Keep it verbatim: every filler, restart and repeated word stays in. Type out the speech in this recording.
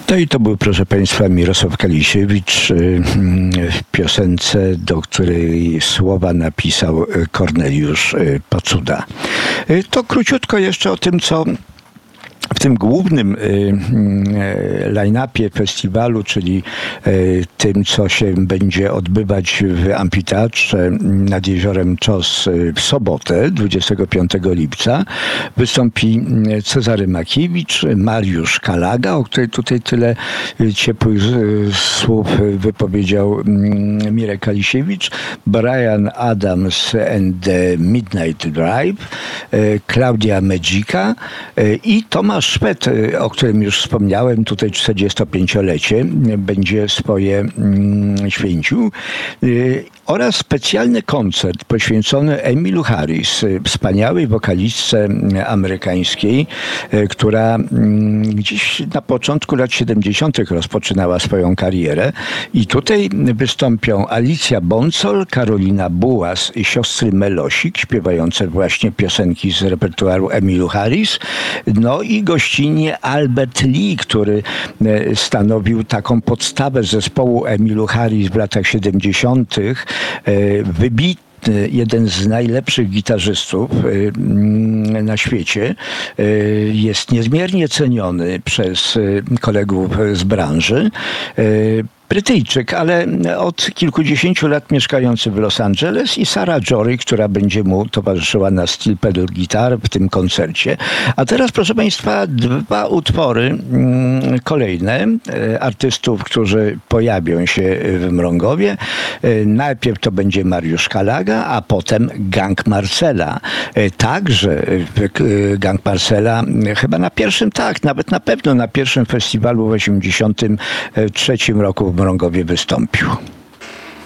No i to był, proszę Państwa, Mirosław Kalisiewicz w piosence, do której słowa napisał Korneliusz Pacuda. To króciutko jeszcze o tym, co w tym głównym line-upie festiwalu, czyli tym, co się będzie odbywać w amfiteatrze nad jeziorem Czos w sobotę, dwudziestego piątego lipca, wystąpi Cezary Makiewicz, Mariusz Kalaga, o której tutaj tyle ciepłych słów wypowiedział Mirek Kalisiewicz, Bryan Adams and the Midnight Drive, Klaudia Medzika i Tomasz Szwed, o którym już wspomniałem, tutaj czterdziestopięciolecie będzie swoje mm, święcił, yy, oraz specjalny koncert poświęcony Emmylou Harris, wspaniałej wokalistce amerykańskiej, yy, która yy, gdzieś na początku lat siedemdziesiątych rozpoczynała swoją karierę i tutaj wystąpią Alicja Boncol, Karolina Bułas i siostry Melosik, śpiewające właśnie piosenki z repertuaru Emmylou Harris, no i gościnnie Albert Lee, który stanowił taką podstawę zespołu Emmylou Harris w latach siedemdziesiątych. Wybitny, jeden z najlepszych gitarzystów na świecie. Jest niezmiernie ceniony przez kolegów z branży. Brytyjczyk, ale od kilkudziesięciu lat mieszkający w Los Angeles, i Sarah Jory, która będzie mu towarzyszyła na steel pedal guitar w tym koncercie. A teraz, proszę Państwa, dwa utwory mm, kolejne e, artystów, którzy pojawią się w Mrągowie. E, najpierw to będzie Mariusz Kalaga, a potem Gang Marcela. E, także e, Gang Marcela e, chyba na pierwszym, tak, nawet na pewno na pierwszym festiwalu w osiemdziesiątym trzecim roku w Mrągowie wystąpił.